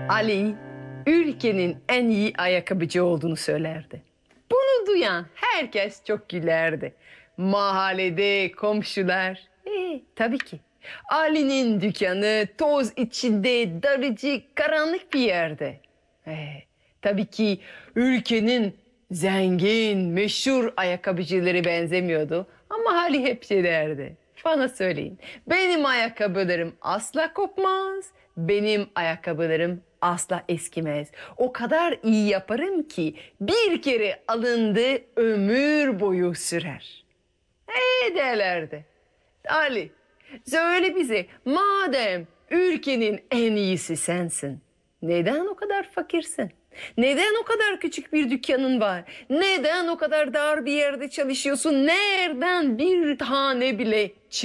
Ali ülkenin en iyi ayakkabıcı olduğunu söylerdi. Bunu duyan herkes çok gülerdi. Mahallede komşular. Tabii ki. Ali'nin dükkanı toz içinde darıcık karanlık bir yerde. Tabii ki ülkenin zengin, meşhur ayakkabıcıları benzemiyordu. Ama Ali hep şey derdi. Bana söyleyin. Benim ayakkabılarım asla kopmaz. Benim ayakkabılarım asla eskimez. O kadar iyi yaparım ki bir kere alındı ömür boyu sürer. Derlerdi. Ali, söyle bize madem ülkenin en iyisi sensin. Neden o kadar fakirsin? Neden o kadar küçük bir dükkanın var? Neden o kadar dar bir yerde çalışıyorsun? Nereden bir tane bile